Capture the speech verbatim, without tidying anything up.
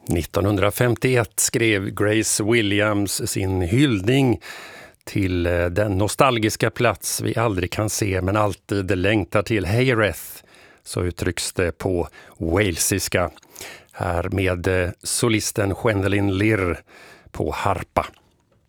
nittonhundrafemtioett skrev Grace Williams sin hyllning till den nostalgiska plats vi aldrig kan se men alltid längtar till. Hayareth, så uttrycks det på walesiska. Här med solisten Gwendolyn Lirr på harpa.